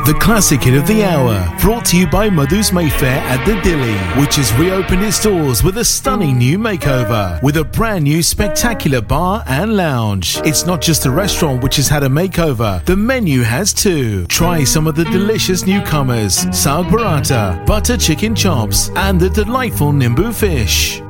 The classic hit of the hour, brought to you by Madhu's Mayfair at the Dilly, which has reopened its doors with a stunning new makeover, with a brand new spectacular bar and lounge. It's not just the restaurant which has had a makeover, the menu has too. Try some of the delicious newcomers, saag paratha, butter chicken chops, and the delightful Nimbu fish.